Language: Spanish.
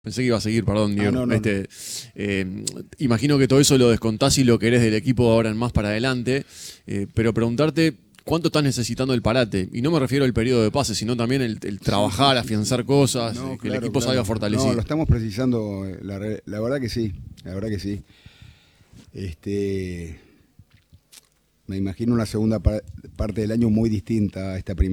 Pensé que iba a seguir, perdón, Diego. No. Imagino que todo eso lo descontás y lo querés del equipo ahora en más para adelante, pero preguntarte cuánto estás necesitando el parate. Y no me refiero al periodo de pase, sino también el trabajar, afianzar cosas, No, que el claro, equipo salga fortalecido. No, lo estamos precisando, la verdad que sí, la verdad que sí. Me imagino una segunda parte del año muy distinta a esta primera.